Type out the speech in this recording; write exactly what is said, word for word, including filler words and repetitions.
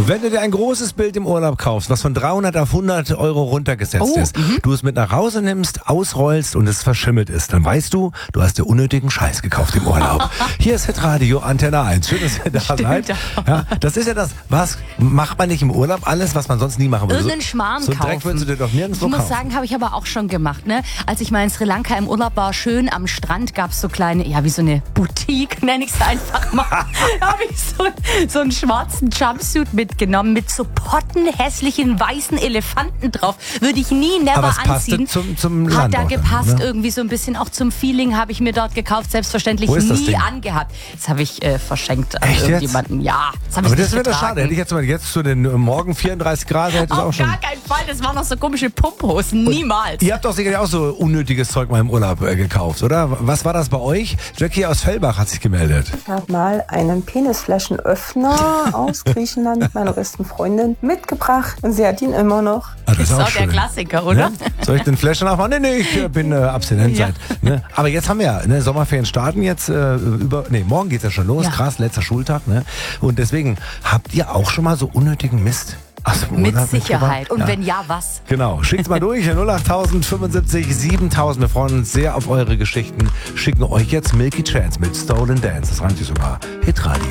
Wenn du dir ein großes Bild im Urlaub kaufst, was von dreihundert auf hundert Euro runtergesetzt Oh, ist, mhm. du es mit nach Hause nimmst, ausrollst und es verschimmelt ist, dann weißt du, du hast dir unnötigen Scheiß gekauft im Urlaub. Hier ist Hitradio Antenne eins. Schön, dass ihr da Stimmt. seid. Ja, das ist ja das, was macht man nicht im Urlaub alles, was man sonst nie machen würde. Irgendeinen Schmarrn so, so kaufen. Dreck würdest du dir doch nirgendwo Ich muss kaufen. sagen, habe ich aber auch schon gemacht. Ne? Als ich mal in Sri Lanka im Urlaub war, schön am Strand, gab es so kleine, ja wie so eine Boutique, nenne ich es einfach mal. Da habe ich so, so einen schwarzen Jumpsuit mitgenommen mit so pottenhässlichen weißen Elefanten drauf. Würde ich nie, never Aber es passte anziehen. zum, zum Hat Land da auch dann, gepasst, ne? irgendwie so ein bisschen auch zum Feeling, habe ich mir dort gekauft, selbstverständlich Wo ist das nie Ding? angehabt. Das habe ich äh, verschenkt an Echt jetzt? irgendjemanden. Ja, das habe Aber ich das nicht wäre doch getragen. schade. Hätte ich jetzt mal jetzt zu den äh, morgen vierunddreißig Grad, hätte es auch Auf schon. gar keinen Fall, das waren noch so komische Pumphosen, niemals. Ihr habt doch sicherlich auch so unnötiges Zeug mal im Urlaub äh, gekauft, oder? Was war das bei euch? Jackie aus Fellbach hat sich gemeldet. Ich habe mal einen Penisflaschenöffner aus Griechenland mit meiner besten Freundin mitgebracht und sie hat ihn immer noch. Ah, das Das ist auch auch der schön. Klassiker, oder? Ne? Soll ich den Flasher nachmachen? Nee, nee, ich äh, bin äh, abstinent Ja. seit. Ne? Aber jetzt haben wir ja, ne, Sommerferien starten jetzt äh, über, nee, morgen geht's ja schon los, Ja. krass, letzter Schultag, ne? Und deswegen, habt ihr auch schon mal so unnötigen Mist? Aus dem Mit Urlaub Sicherheit. mitgebracht? Und Ja. wenn ja, was? Genau, schickt's mal durch, null acht tausend fünfundsiebzig siebentausend. Wir freuen uns sehr auf eure Geschichten. Schicken euch jetzt Milky Chance mit Stolen Dance. Das reimt sich sogar. Hitradio.